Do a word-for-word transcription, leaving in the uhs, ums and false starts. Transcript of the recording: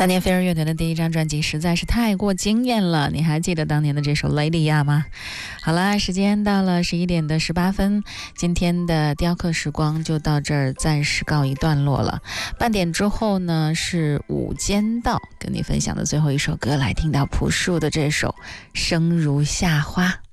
当年飞儿乐队的第一张专辑实在是太过惊艳了，你还记得当年的这首《雷利亚》吗？好啦，时间到了十一点的十八分，今天的雕刻时光就到这儿暂时告一段落了。半点之后呢，是午间道跟你分享的最后一首歌，来听到朴树的这首《生如夏花》。